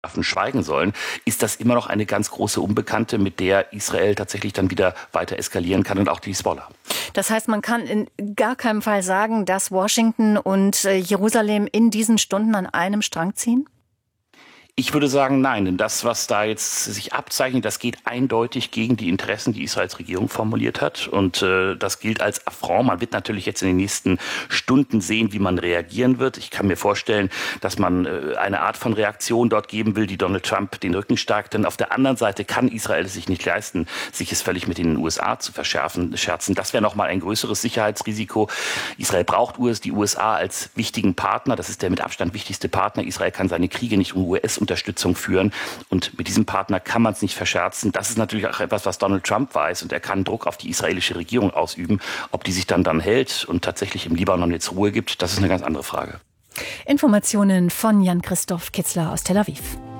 Waffen schweigen sollen, ist das immer noch eine ganz große Unbekannte, mit der Israel tatsächlich dann wieder weiter eskalieren kann und auch die Hisbollah. Das heißt, man kann in gar keinem Fall sagen, dass Washington und Jerusalem in diesen Stunden an einem Strang ziehen? Ich würde sagen, nein, denn das, was da jetzt sich abzeichnet, das geht eindeutig gegen die Interessen, die Israels Regierung formuliert hat. Und das gilt als Affront. Man wird natürlich jetzt in den nächsten Stunden sehen, wie man reagieren wird. Ich kann mir vorstellen, dass man eine Art von Reaktion dort geben will, die Donald Trump den Rücken stärkt. Denn auf der anderen Seite kann Israel es sich nicht leisten, sich es völlig mit den USA zu scherzen. Das wäre nochmal ein größeres Sicherheitsrisiko. Israel braucht die USA als wichtigen Partner. Das ist der mit Abstand wichtigste Partner. Israel kann seine Kriege nicht um US-Unterstützung führen. Und mit diesem Partner kann man es nicht verscherzen. Das ist natürlich auch etwas, was Donald Trump weiß. Und er kann Druck auf die israelische Regierung ausüben. Ob die sich dann hält und tatsächlich im Libanon jetzt Ruhe gibt, das ist eine ganz andere Frage. Informationen von Jan-Christoph Kitzler aus Tel Aviv.